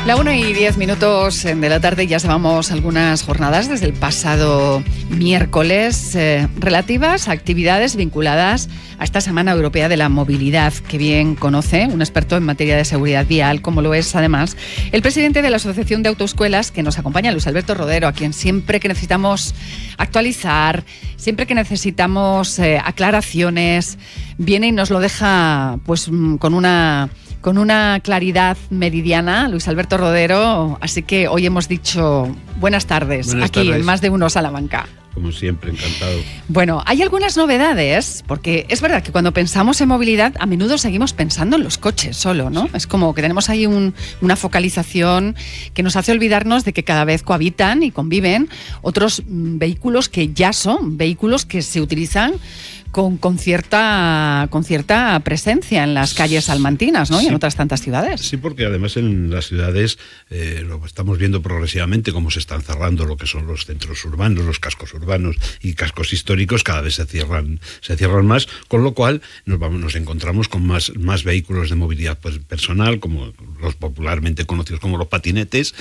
La 1:10 de la tarde, ya llevamos algunas jornadas desde el pasado miércoles relativas a actividades vinculadas a esta Semana Europea de la Movilidad, que bien conoce un experto en materia de seguridad vial, como lo es además el presidente de la Asociación de Autoescuelas, que nos acompaña, Luis Alberto Rodero, a quien siempre que necesitamos actualizar, siempre que necesitamos aclaraciones, viene y nos lo deja pues con una claridad meridiana, Luis Alberto Rodero. Así que hoy hemos dicho buenas tardes en Más de Uno Salamanca. Como siempre, encantado. Bueno, hay algunas novedades, porque es verdad que cuando pensamos en movilidad, a menudo seguimos pensando en los coches solo, ¿no? Sí. Es como que tenemos ahí una focalización que nos hace olvidarnos de que cada vez cohabitan y conviven otros vehículos que ya son vehículos que se utilizan con cierta presencia en las calles salmantinas, ¿no? Sí. Y en otras tantas ciudades. Sí, porque además en las ciudades lo estamos viendo progresivamente cómo se están cerrando lo que son los centros urbanos, los cascos urbanos y cascos históricos, cada vez se cierran más, con lo cual nos encontramos con más vehículos de movilidad personal, como los popularmente conocidos como los patinetes,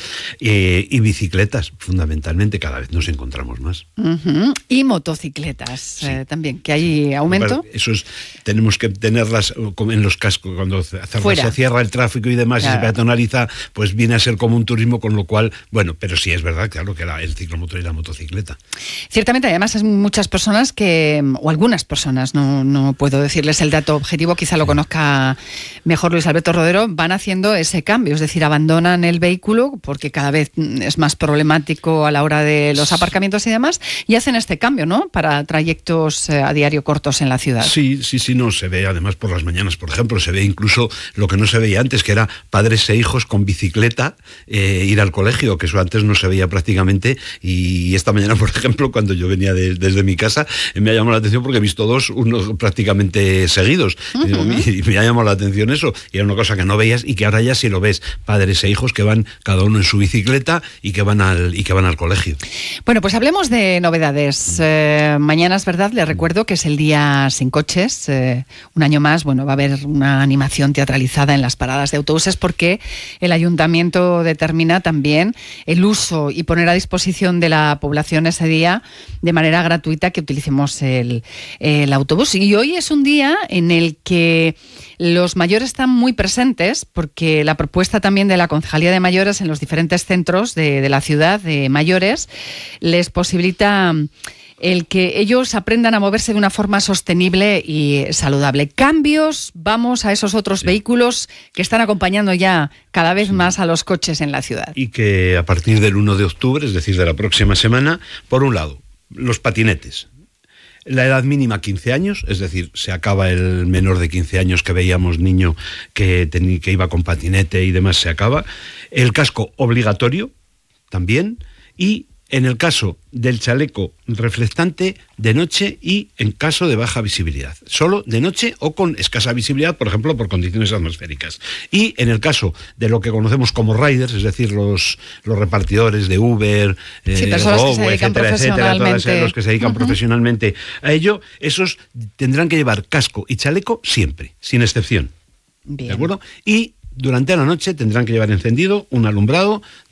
y bicicletas, fundamentalmente, cada vez nos encontramos más. Uh-huh. Y motocicletas, sí. También, que hay aumento. Eso es, tenemos que tenerlas en los cascos cuando se cierra el tráfico y demás, claro. Y se peatonaliza, pues viene a ser como un turismo, con lo cual, bueno, pero sí es verdad, claro, que el ciclomotor y la motocicleta. Ciertamente, además, hay muchas personas o algunas personas, no puedo decirles el dato objetivo, quizá lo conozca mejor Luis Alberto Rodero, van haciendo ese cambio, es decir, abandonan el vehículo porque cada vez es más problemático a la hora de los aparcamientos y demás, y hacen este cambio, ¿no? Para trayectos a diario cortos en la ciudad. Sí, no, se ve además por las mañanas, por ejemplo, se ve incluso lo que no se veía antes, que era padres e hijos con bicicleta ir al colegio, que eso antes no se veía prácticamente, y esta mañana, por ejemplo, cuando yo venía desde mi casa, me ha llamado la atención porque he visto dos, unos prácticamente seguidos, uh-huh. Y me ha llamado la atención eso, y era una cosa que no veías y que ahora ya sí lo ves, padres e hijos que van cada uno en su bicicleta y que van al colegio. Bueno, pues hablemos de novedades. Mañana, es verdad, les recuerdo que es el Día Sin Coches. Un año más, bueno, va a haber una animación teatralizada en las paradas de autobuses, porque el ayuntamiento determina también el uso y poner a disposición de la población ese día de manera gratuita que utilicemos el autobús. Y hoy es un día en el que los mayores están muy presentes, porque la propuesta también de la Concejalía de Mayores en los diferentes centros de la ciudad de mayores les posibilita el que ellos aprendan a moverse de una forma sostenible y saludable. Cambios, vamos a esos otros vehículos que están acompañando ya cada vez más a los coches en la ciudad. Y que a partir del 1 de octubre, es decir, de la próxima semana, por un lado, los patinetes. La edad mínima 15 años, es decir, se acaba el menor de 15 años que veíamos niño que iba con patinete y demás, se acaba. El casco obligatorio también, y en el caso del chaleco reflectante de noche y en caso de baja visibilidad. Solo de noche o con escasa visibilidad, por ejemplo, por condiciones atmosféricas. Y en el caso de lo que conocemos como riders, es decir, los repartidores de Uber, Globo, etcétera, todos los que se dedican profesionalmente a ello, esos tendrán que llevar casco y chaleco siempre, sin excepción. Bien. ¿De acuerdo? Y durante la noche tendrán que llevar encendido un alumbrado